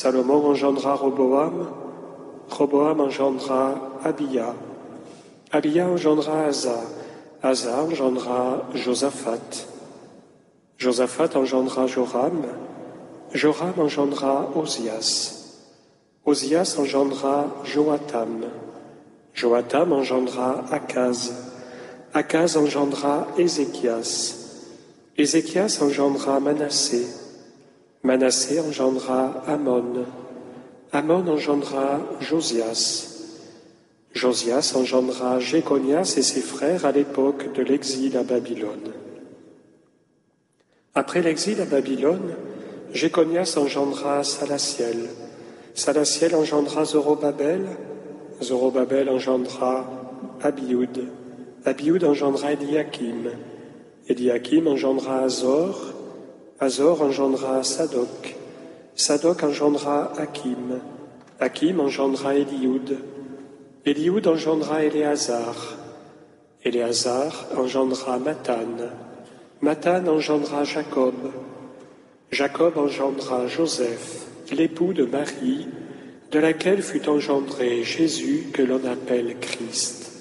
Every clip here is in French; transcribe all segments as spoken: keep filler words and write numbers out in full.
Salomon engendra Roboam, Roboam engendra Abia, Abia engendra Asa, Asa engendra Josaphat, Josaphat engendra Joram, Joram engendra Osias, Osias engendra Joatam, Joatam engendra Akaz, Akaz engendra Ézéchias, Ézéchias engendra Manassé, Manassé engendra Amon, Amon engendra Josias, Josias engendra Jéconias et ses frères à l'époque de l'exil à Babylone. Après l'exil à Babylone, Jéconias engendra Salatiel, Salatiel engendra Zorobabel, Zorobabel engendra Abioud, Abioud engendra Eliakim, Eliakim engendra Azor, Azor engendra Sadoc, Sadoc engendra Hakim, Hakim engendra Élioud, Élioud engendra Éléazar, Éléazar engendra Mathan, Mathan engendra Jacob, Jacob engendra Joseph, l'époux de Marie, de laquelle fut engendré Jésus que l'on appelle Christ.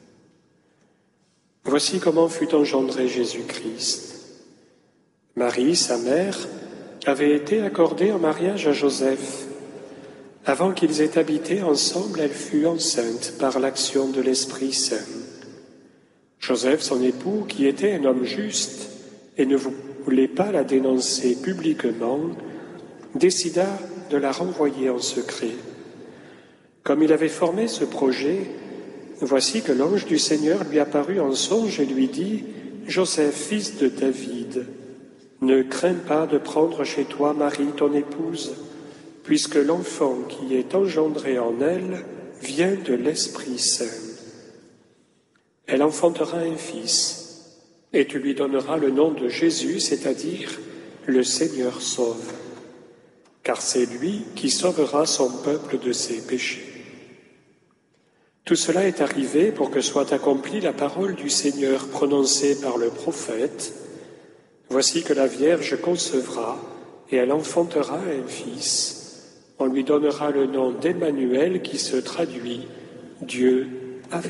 Voici comment fut engendré Jésus-Christ. Marie, sa mère, avait été accordée en mariage à Joseph. Avant qu'ils aient habité ensemble, elle fut enceinte par l'action de l'Esprit Saint. Joseph, son époux, qui était un homme juste et ne voulait pas la dénoncer publiquement, décida de la renvoyer en secret. Comme il avait formé ce projet, voici que l'ange du Seigneur lui apparut en songe et lui dit « Joseph, fils de David, ne crains pas de prendre chez toi Marie, ton épouse, puisque l'enfant qui est engendré en elle vient de l'Esprit Saint. Elle enfantera un fils, et tu lui donneras le nom de Jésus, c'est-à-dire le Seigneur sauve, car c'est lui qui sauvera son peuple de ses péchés. Tout cela est arrivé pour que soit accomplie la parole du Seigneur prononcée par le prophète. Voici que la Vierge concevra et elle enfantera un fils. On lui donnera le nom d'Emmanuel qui se traduit « Dieu avec nous ».